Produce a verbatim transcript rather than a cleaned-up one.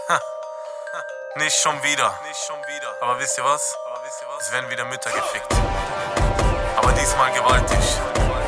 Ha. Nicht schon wieder. Nicht schon wieder. Aber wisst ihr was? Es werden wieder Mütter gefickt. Aber diesmal gewaltig.